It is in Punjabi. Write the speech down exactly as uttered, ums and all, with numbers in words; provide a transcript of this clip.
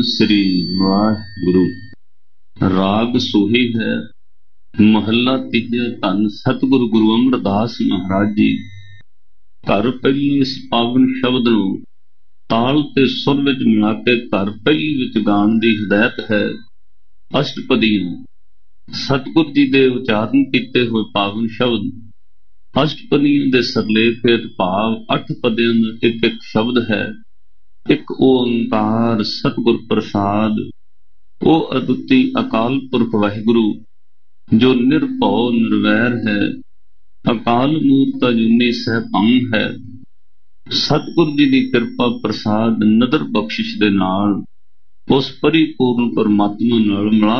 ਧੰਨ ਸ੍ਰੀ ਵਾਹਿਗੁਰੂ। ਰਾਗ ਸੋਹੀ ਹੈ ਮਹੱਲਾ ਤੀਜਾ। ਧੰਨ ਸਤਿਗੁਰੂ ਗੁਰੂ ਅਮਰਦਾਸ ਮਹਾਰਾਜ ਜੀ। ਘਰ ਪਹਿਲੀ ਇਸ ਪਾਵਨ ਸ਼ਬਦ ਨੂੰ ਤਾਲ ਤੇ ਸੁਰ ਵਿੱਚ ਮਿਲਾ ਕੇ ਘਰ ਪਹਿਲੀ ਵਿੱਚ ਗਾਉਣ ਦੀ ਹਦਾਇਤ ਹੈ। ਅਸ਼ਟਪਦੀਆਂ ਸਤਿਗੁਰ ਜੀ ਦੇ ਉਚਾਰਨ ਕੀਤੇ ਹੋਏ ਪਾਵਨ ਸ਼ਬਦ। ਅਸ਼ਟਪਦੀਆਂ ਦੇ ਸਰਲੇਖ ਹੇਠ ਭਾਵ ਅੱਠ ਪਦਿਆਂ ਦਾ ਇੱਕ ਇੱਕ ਸ਼ਬਦ ਹੈ। ਇੱਕ ਓੰਕਾਰ ਸਤਿਗੁਰ ਪ੍ਰਸਾਦ। ਉਹ ਅਦੁੱਤੀ ਅਕਾਲ ਪੁਰਖ ਵਾਹਿਗੁਰੂ ਜੋ ਨਿਰਭਉ ਨਿਰਵੈਰ ਹੈ, ਅਕਾਲ ਮੂਰਤ ਅਜੂਨੀ ਸਹਿਭੰਗ ਹੈ। ਸਤਿਗੁਰ ਜੀ ਦੀ ਕਿਰਪਾ ਪ੍ਰਸਾਦ ਨਦਰ ਬਖਸ਼ਿਸ਼ ਦੇ ਨਾਲ ਉਸ ਪਰਿਪੂਰਨ ਪਰਮਾਤਮਾ ਨਾਲ ਮਿਲਾ